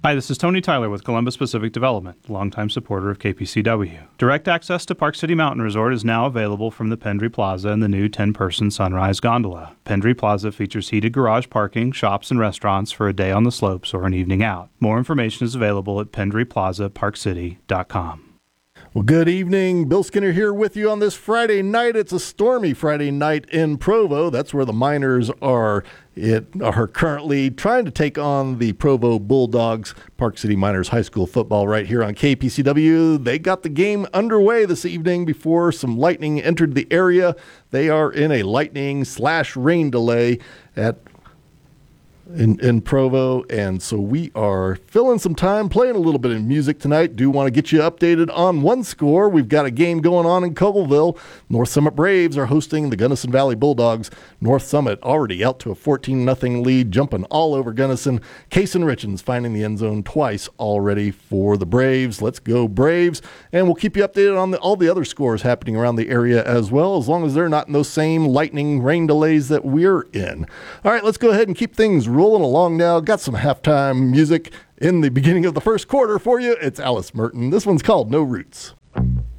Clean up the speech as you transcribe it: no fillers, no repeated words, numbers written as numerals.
Hi, this is Tony Tyler with Columbus Pacific Development, longtime supporter of KPCW. Direct access to Park City Mountain Resort is now available from the Pendry Plaza and the new 10-person Sunrise Gondola. Pendry Plaza features heated garage parking, shops, and restaurants for a day on the slopes or an evening out. More information is available at pendryplazaparkcity.com. Well, good evening. Bill Skinner here with you on this Friday night. It's a stormy Friday night in Provo. That's where the Miners are currently trying to take on the Provo Bulldogs. Park City Miners High School football right here on KPCW. They got the game underway this evening before some lightning entered the area. They are in a lightning/rain delay in Provo, and so we are filling some time playing a little bit of music tonight. Do want to get you updated on one score. We've got a game going on in Colville. North Summit Braves are hosting the Gunnison Valley Bulldogs. North Summit already out to a 14-0 lead, jumping all over Gunnison. Kaysen Richens finding the end zone twice already for the Braves. Let's go Braves, and we'll keep you updated on all the other scores happening around the area as well, as long as they're not in those same lightning rain delays that we're in. All right, let's go ahead and keep things rolling along now. Got some halftime music in the beginning of the first quarter for you. It's Alice Merton. This one's called No Roots.